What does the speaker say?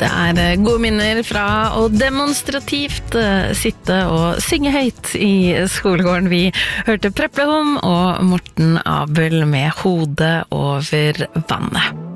Det gode minner fra å demonstrativt sitte og synge høyt i skolegården. Vi hørte Preplehom og Morten Abel med Hodet over vannet.